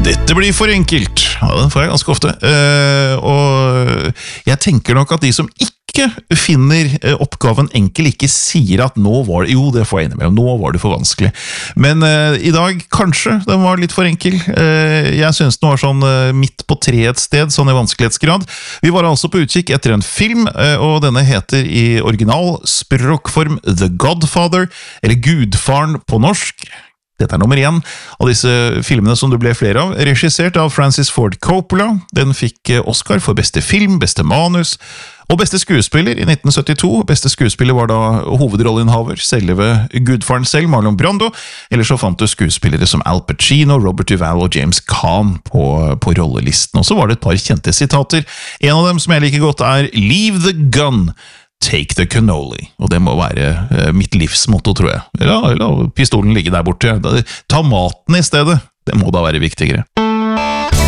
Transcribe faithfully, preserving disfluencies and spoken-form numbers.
Dette blir for enkelt. Ja, den får jeg ganske ofte. Uh, og jeg tenker nok at de som ikke finner oppgaven enkel, ikke sier at nå var det, jo det får jeg inne med, nå var det for vanskelig. Men uh, i dag kanskje den var litt for enkel. Uh, jeg synes den var sånn uh, midt på tre et sted, sånn i vanskelighetsgrad. Vi var altså på utkikk etter en film, uh, og denne heter i original språkform The Godfather, eller Gudfaren på norsk. Dette er nummer én av disse filmene som det ble flere av, regissert av Francis Ford Coppola. Den fikk Oscar for beste film, beste manus, og beste skuespiller i nitten syttito. Beste skuespiller var da hovedrolleinnehaver, selve Gudfaren selv, Marlon Brando. Eller så fant du skuespillere som Al Pacino, Robert Duvall og James Caan på, på rollelisten. Og så var det et par kjente sitater. En av dem som jeg liker godt er «Leave the gun! Take the cannoli», og det må være uh, mitt livsmotto, tror jeg. Eller la pistolen ligge der borte. Ta maten i stedet, det må da være viktigere.